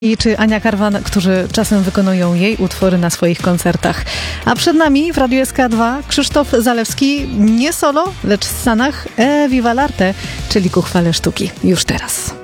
czy Ania Karwan, którzy czasem wykonują jej utwory na swoich koncertach. A przed nami w Radiu SK2 Krzysztof Zalewski, nie solo, lecz w Stanach Viva l'Arte, czyli ku chwale sztuki. Już teraz.